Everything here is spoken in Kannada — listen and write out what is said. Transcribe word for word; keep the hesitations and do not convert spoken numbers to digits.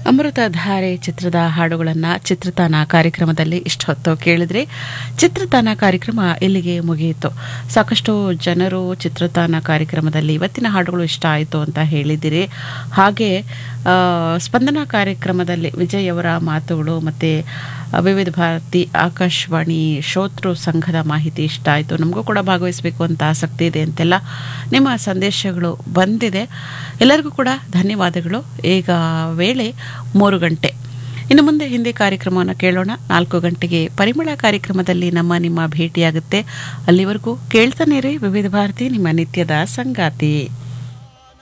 ಅಮೃತಧಾರೆ ಚಿತ್ರದ ಹಾಡುಗಳನ್ನು ಚಿತ್ರತಾನ ಕಾರ್ಯಕ್ರಮದಲ್ಲಿ ಇಷ್ಟು ಹೊತ್ತು ಕೇಳಿದ್ರೆ ಚಿತ್ರತಾನ ಕಾರ್ಯಕ್ರಮ ಇಲ್ಲಿಗೆ ಮುಗಿಯಿತು. ಸಾಕಷ್ಟು ಜನರು ಚಿತ್ರತಾನ ಕಾರ್ಯಕ್ರಮದಲ್ಲಿ ಇವತ್ತಿನ ಹಾಡುಗಳು ಇಷ್ಟ ಆಯಿತು ಅಂತ ಹೇಳಿದ್ದೀರಿ. ಹಾಗೆ ಸ್ಪಂದನ ಕಾರ್ಯಕ್ರಮದಲ್ಲಿ ವಿಜಯ್ ಅವರ ಮಾತುಗಳು ಮತ್ತು ವಿವಿಧ ಭಾರತಿ ಆಕಾಶವಾಣಿ ಶ್ರೋತೃ ಸಂಘದ ಮಾಹಿತಿ ಇಷ್ಟ ಆಯಿತು, ನಮಗೂ ಕೂಡ ಭಾಗವಹಿಸಬೇಕು ಅಂತ ಆಸಕ್ತಿ ಇದೆ ಅಂತೆಲ್ಲ ನಿಮ್ಮ ಸಂದೇಶಗಳು ಬಂದಿದೆ. ಎಲ್ಲರಿಗೂ ಕೂಡ ಧನ್ಯವಾದಗಳು. ಈಗ ವೇಳೆ ಮೂರು ಗಂಟೆ. ಇನ್ನು ಮುಂದೆ ಹಿಂದಿ ಕಾರ್ಯಕ್ರಮವನ್ನು ಕೇಳೋಣ. ನಾಲ್ಕು ಗಂಟೆಗೆ ಪರಿಮಳ ಕಾರ್ಯಕ್ರಮದಲ್ಲಿ ನಮ್ಮ ನಿಮ್ಮ ಭೇಟಿಯಾಗುತ್ತೆ. ಅಲ್ಲಿವರೆಗೂ ಕೇಳ್ತಾನೆ ರೀ ವಿವಿಧ ಭಾರತಿ, ನಿಮ್ಮ ನಿತ್ಯದ ಸಂಗಾತಿ.